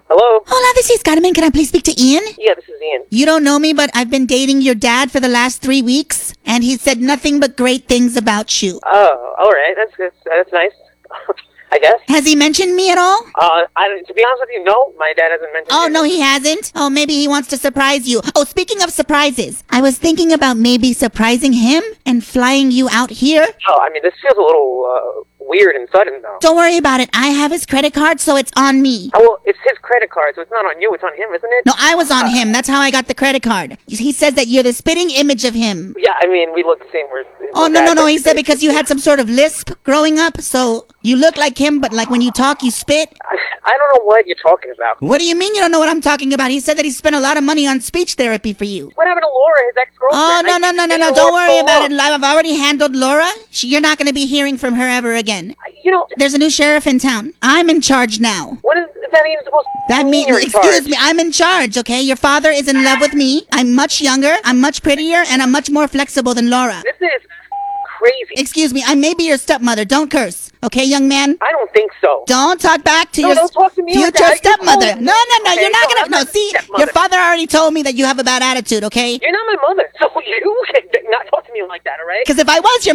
Hello? Hola, this is Carmen. Can I please speak to Ian? Yeah, this is Ian. You don't know me, but I've been dating your dad for the last 3 weeks, and he said nothing but great things about you. Oh, all right. That's nice. I guess. Has he mentioned me at all? To be honest with you, no. My dad hasn't mentioned Oh, it. no, he hasn't? Oh, maybe he wants to surprise you. Oh, speaking of surprises, I was thinking about maybe surprising him and flying you out here. Oh, I mean, this feels a little, weird and sudden, though. Don't worry about it. I have his credit card, so it's on me. Oh, well, it's his credit card, so it's not on you. It's on him, isn't it? No, I was on him. That's how I got the credit card. He says that you're the spitting image of him. Yeah, I mean, we look the same. Oh, no. He said because you had some sort of lisp growing up, so you look like him, but like when you talk, you spit. I don't know what you're talking about. What do you mean you don't know what I'm talking about? He said that he spent a lot of money on speech therapy for you. What happened to Laura, his ex-girlfriend? Oh, no. Don't worry about it. I've already handled Laura. You're not going to be hearing from her ever again. There's a new sheriff in town. I'm in charge now. What is that even supposed to That mean? means, excuse me, I'm in charge, okay? Your father is in love with me. I'm much younger, I'm much prettier, and I'm much more flexible than Laura. This is crazy. Excuse me, I may be your stepmother. Don't curse, okay, young man? I don't think so. Don't talk back to your don't talk to me like future that. stepmother. No, Okay, you're not no, gonna. I'm No, not see, stepmother. your father already told me that you have a bad attitude, okay? You're not my mother, so you can not talk to me like that, all right? Because if I was your